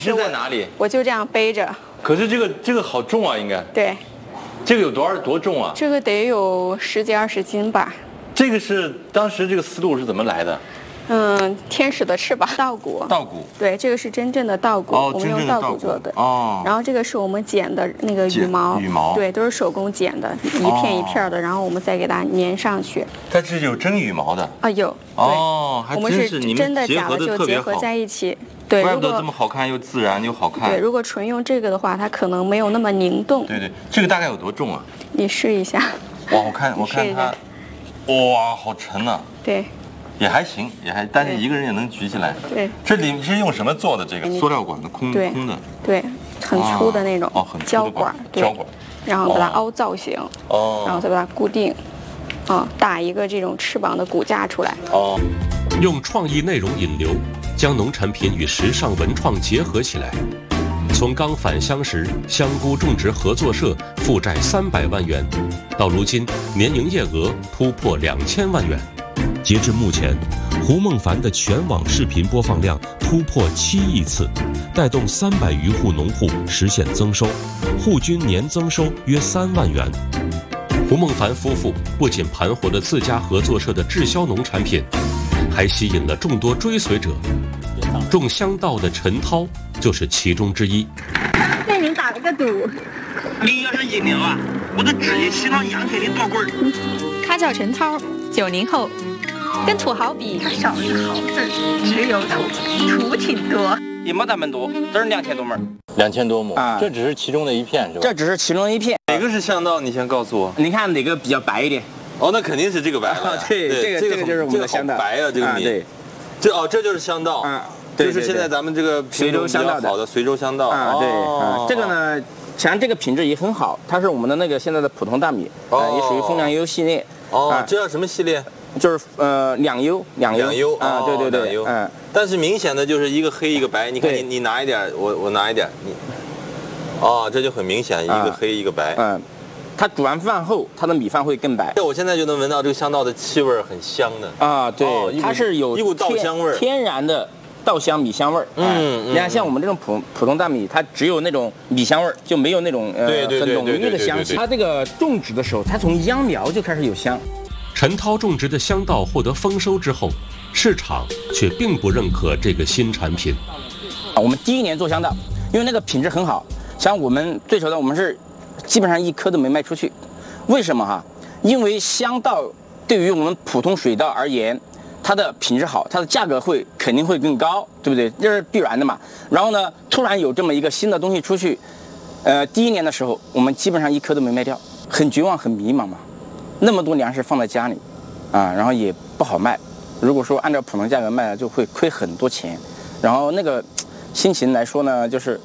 是在哪里？ 我就这样背着。 可是这个好重啊，应该。 对。 这个有多重啊？ 这个得有10几20斤吧。 这个是当时这个思路是怎么来的？ 天使的翅膀，稻谷。稻谷。对，这个是真正的稻谷，我们用稻谷做的。哦。然后这个是我们剪的那个羽毛。羽毛。对，都是手工剪的，一片一片的，然后我们再给它粘上去。 它是有真羽毛的。 啊，有。 哦，还真是你们真的假的就结合在一起。对， 怪不得这么好看，又自然又好看。 对，如果纯用这个的话，它可能没有那么凝动。 对，这个大概有多重啊？ 你试一下。 哇，我看它，哇，好沉呐。 对。 也还行，但是一个人也能举起来。 对。 这里是用什么做的？这个塑料管子，空的。 对，很粗的那种。 哦，很粗的胶管。 胶管。 然后把它凹造型。 哦。 然后再把它固定。打一个这种翅膀的骨架出来。 哦。 用创意内容引流，将农产品与时尚文创结合起来。从刚返乡时香菇种植合作社负债300万元，到如今年营业额突破2000万元。截至目前，胡梦凡的全网视频播放量突破7亿次，带动300余户农户实现增收，户均年增收约3万元。胡梦凡夫妇不仅盘活了自家合作社的滞销农产品，还吸引了众多追随者。种香稻的陈涛就是其中之一。 为您打了个赌， 你要是赢了啊，我就直接洗到羊腿里多棍儿。 他叫陈涛，90后，跟土豪比， 他少一个豪字，只有土挺多。 也没咱们多，这是2000多亩。 2000多亩啊，这只是其中的一片是吧？ 这只是其中的一片。 哪个是香稻？你先告诉我。 你看哪个比较白一点？ 哦，那肯定是这个白了。 对，这个就是我们的香稻。 白啊，这个米。 对。 这就是香稻。就是现在咱们这个随州香稻好的随州香稻。 对。这个呢，实际上这个品质也很好，它是我们的那个现在的普通大米，也属于丰粮优系列。 哦，这叫什么系列？ 就是两优啊，对， 但是明显的就是一个黑一个白，你看你拿一点，我拿一点，这就很明显，一个黑一个白。 它煮完饭后，它的米饭会更白。 我现在就能闻到这个香稻的气味，很香的啊，对，它是有一股稻香味， 天然的稻香米香味。你看像我们这种普通大米，它只有那种米香味，就没有那种很浓郁的香气。它这个种植的时候，它从秧苗就开始有香。 陈涛种植的香稻获得丰收之后，市场却并不认可这个新产品。 我们第1年做香稻，因为那个品质很好，像我们最初的我们是基本上1颗都没卖出去。为什么哈？因为香稻对于我们普通水稻而言，它的品质好，它的价格肯定会更高，对不对？这是必然的嘛。然后呢，突然有这么一个新的东西出去，第1年的时候，我们基本上1颗都没卖掉，很绝望，很迷茫嘛。那么多粮食放在家里，然后也不好卖。如果说按照普通价格卖了，就会亏很多钱。然后那个心情来说呢，就是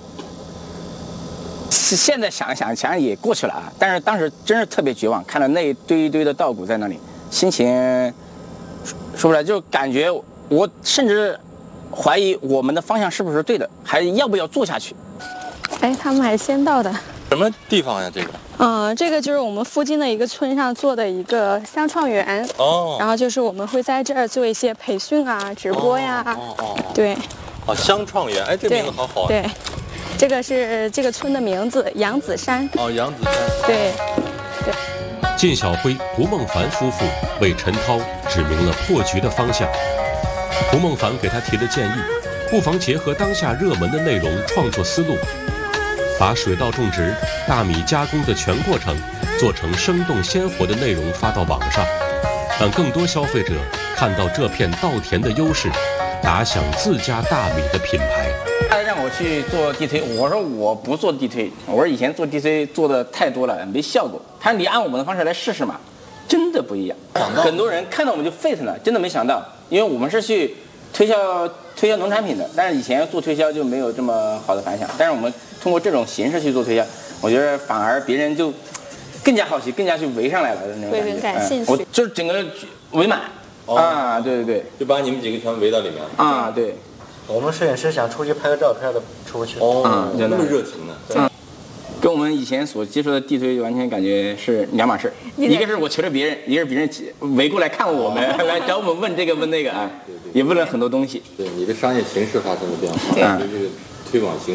现在想想也过去了啊。但是当时真是特别绝望，看到那一堆的稻谷在那里，心情说不来，就感觉我甚至怀疑我们的方向是不是对的，还要不要做下去。 他们还先到的。 什么地方呀？这个？ 这个就是我们附近的一个村上做的一个香创园。然后就是我们会在这儿做一些培训啊、直播呀。对。 香创园，这名字好好。 对，这个是这个村的名字，杨子山。 杨子山。 对。 靳晓辉、胡梦凡夫妇为陈涛指明了破局的方向。胡梦凡给他提了建议，不妨结合当下热门的内容创作思路。把水稻种植、大米加工的全过程做成生动鲜活的内容发到网上，让更多消费者看到这片稻田的优势，打响自家大米的品牌。 他让我去做地推，我说我不做地推，我说以前做地推做的太多了，没效果。他说你按我们的方式来试试嘛，真的不一样。很多人看到我们就 fit 了，真的没想到，因为我们是去推销农产品的，但是以前做推销就没有这么好的反响。但是我们通过这种形式去做推销，我觉得反而别人就更加好奇，更加去围上来了的那种感觉。 会更感兴趣。 我就是整个围满。对， 就把你们几个全围到里面。 对。 我们摄影师想出去拍个照片的出不去。 那么热情呢？ 跟我们以前所接触的地推完全感觉是两码事。一个是我求着别人，一个是别人围过来看我们，来找我们问这个问那个啊，也问了很多东西。 对，你的商业形势发生了变化。对这个推广形